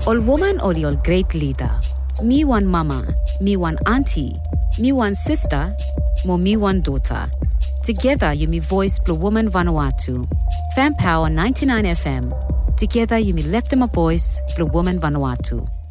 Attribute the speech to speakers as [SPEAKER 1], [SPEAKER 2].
[SPEAKER 1] Ol woman ol your great leader. Me one mama, me one auntie, me one sister, mo me one daughter. Together you me voice Blue Woman Vanuatu. Fan Power 99 FM. Together you me left them a voice Blue Woman Vanuatu.